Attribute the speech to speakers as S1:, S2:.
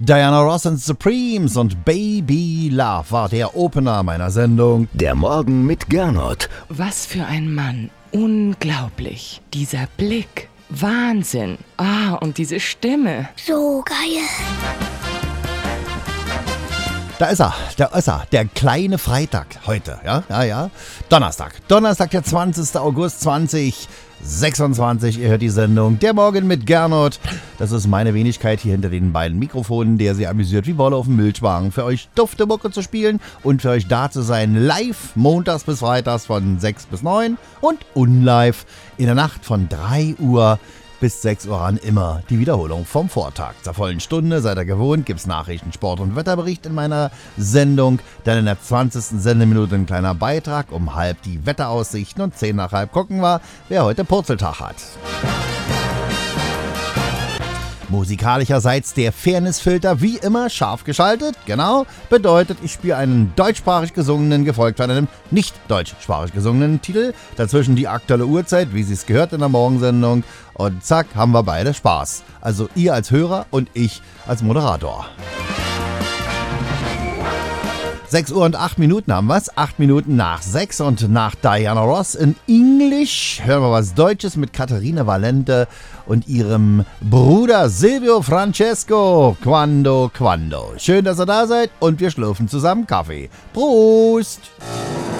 S1: Diana Ross and Supremes und Baby Love war der Opener meiner Sendung.
S2: Der Morgen mit Gernot.
S3: Was für ein Mann. Unglaublich. Dieser Blick. Wahnsinn. Und diese Stimme.
S4: So geil.
S1: Da ist er, der kleine Freitag heute, ja. Donnerstag, der 20. August 2026. Ihr hört die Sendung Der Morgen mit Gernot. Das ist meine Wenigkeit hier hinter den beiden Mikrofonen, der sie amüsiert wie Wolle auf dem Milchwagen, für euch dufte Mucke zu spielen und für euch da zu sein, live montags bis freitags von 6 bis 9 und unlive in der Nacht von 3 Uhr bis 6 Uhr an, immer die Wiederholung vom Vortag. Zur vollen Stunde, seid ihr gewohnt, gibt's Nachrichten, Sport und Wetterbericht in meiner Sendung. Dann in der 20. Sendeminute ein kleiner Beitrag, um halb die Wetteraussichten und 10 nach halb gucken wir, wer heute Purzeltag hat. Musikalischerseits der Fairnessfilter wie immer scharf geschaltet, genau, bedeutet, ich spiele einen deutschsprachig gesungenen, gefolgt von einem nicht deutschsprachig gesungenen Titel, dazwischen die aktuelle Uhrzeit, wie sie es gehört in der Morgensendung und zack, haben wir beide Spaß. Also ihr als Hörer und ich als Moderator. 6 Uhr und 8 Minuten haben wir's. 8 Minuten nach 6 und nach Diana Ross in Englisch hören wir was Deutsches mit Katharina Valente und ihrem Bruder Silvio Francesco. Quando. Schön, dass ihr da seid und wir schlürfen zusammen Kaffee. Prost!